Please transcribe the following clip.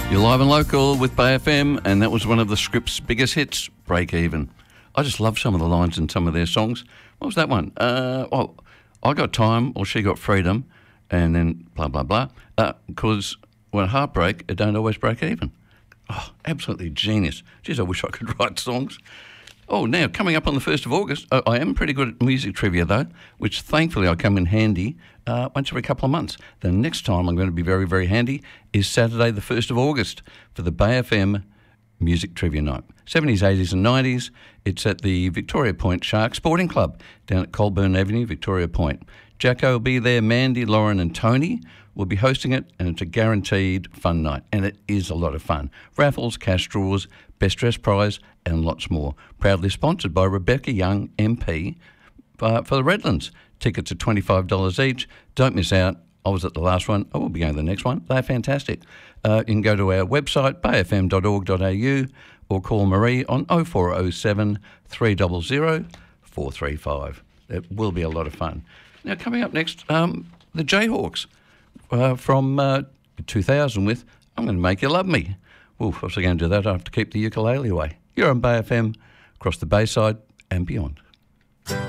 You're live and local with Bay FM, and that was one of the Scripps' biggest hits, Break Even. I just love some of the lines in some of their songs. What was that one? I got time, or she got freedom, and then blah, blah, blah. Because when heartbreak, it don't always break even. Oh, absolutely genius. Geez, I wish I could write songs. Oh, now, coming up on the 1st of August, I am pretty good at music trivia, though, which thankfully I come in handy once every couple of months. The next time I'm going to be very, very handy is Saturday, the 1st of August, for the Bay FM Music Trivia Night. 70s, 80s and 90s. It's at the Victoria Point Shark Sporting Club down at Colburn Avenue, Victoria Point. Jacko will be there, Mandy, Lauren and Tony will be hosting it, and it's a guaranteed fun night, and it is a lot of fun. Raffles, cash draws, best dress prize and lots more. Proudly sponsored by Rebecca Young, MP, for the Redlands. Tickets are $25 each. Don't miss out. I was at the last one. I will be going to the next one. They're fantastic. You can go to our website, bayfm.org.au, or call Marie on 0407 300 435. It will be a lot of fun. Now, coming up next, the Jayhawks from 2000 with I'm Going to Make You Love Me. Well, if I was going to do that, I have to keep the ukulele away. You're on Bay FM, across the Bayside and beyond.